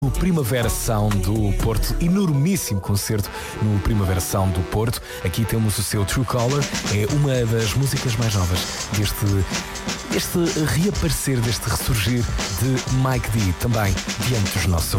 O Primavera Sound do Porto, enormíssimo concerto no Primavera Sound do Porto. Aqui temos o seu True Color, é uma das músicas mais novas deste reaparecer, deste ressurgir de Mike D, também diante dos nossos ouvintes.